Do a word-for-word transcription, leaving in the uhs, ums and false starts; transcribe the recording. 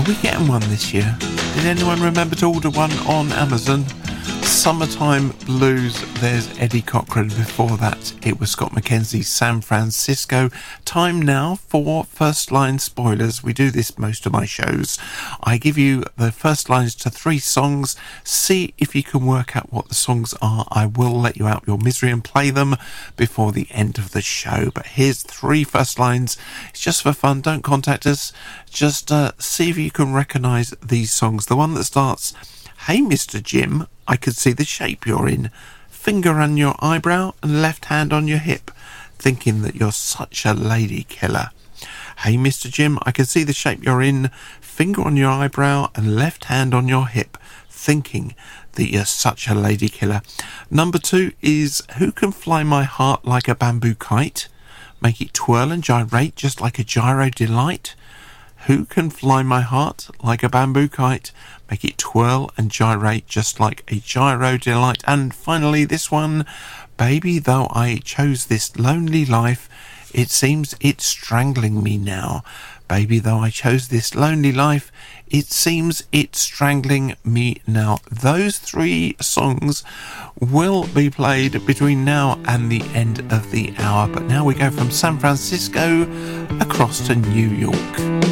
Are we getting one this year? Did anyone remember to order one on Amazon? Summertime Blues, there's Eddie Cochran. Before that, it was Scott McKenzie's San Francisco. Time now for First Line Spoilers. We do this most of my shows. I give you the first lines to three songs. See if you can work out what the songs are. I will let you out your misery and play them before the end of the show. But here's three first lines. It's just for fun. Don't contact us. Just uh, see if you can recognise these songs. The one that starts, "Hey Mister Jim, I could see the shape you're in. Finger on your eyebrow and left hand on your hip. Thinking that you're such a lady killer. Hey Mister Jim, I can see the shape you're in. Finger on your eyebrow and left hand on your hip. Thinking that you're such a lady killer." Number two is "Who can fly my heart like a bamboo kite? Make it twirl and gyrate just like a gyro delight. Who can fly my heart like a bamboo kite? Make it twirl and gyrate just like a gyro delight." And finally this one, "Baby, though I chose this lonely life, it seems it's strangling me now. Baby, though I chose this lonely life, it seems it's strangling me now." Those three songs will be played between now and the end of the hour. But now we go from San Francisco across to New York.